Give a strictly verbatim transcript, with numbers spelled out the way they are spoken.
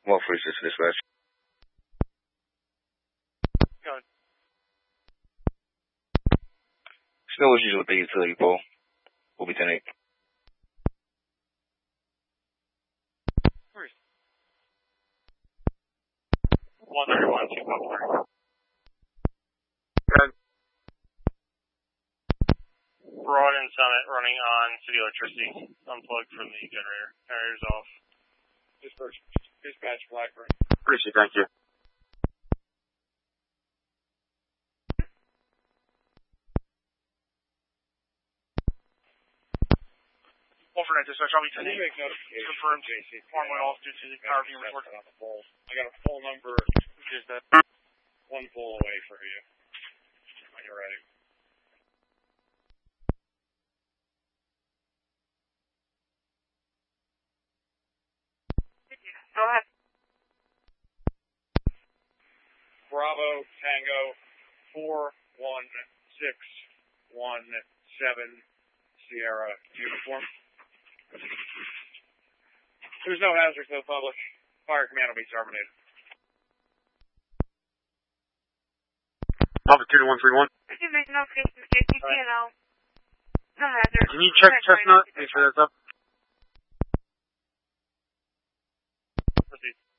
one three six dispatch. Go ahead. Snow issues with the utility pole. Will be ten eight. Where is one thirty-one, two one three. Good. Broad and Summit running on city electricity. Unplugged from the generator. Generator's off. Dispatch, dispatch Blackburn. Appreciate it, thank you. One for night dispatch, I'll be ten eight. Confirmed. J C. Alarm went off due to the power being reported. On the pole. I got a full number, Just that. one pole away for you. When you're ready. Go ahead. Bravo Tango four one six one seven Sierra uniform. There's no hazard to the public. Fire command will be terminated. Alpha two to one three one. Could you make notification to J C P N L? No hazard. Can you check Chestnut? Make sure that's up. Proceed.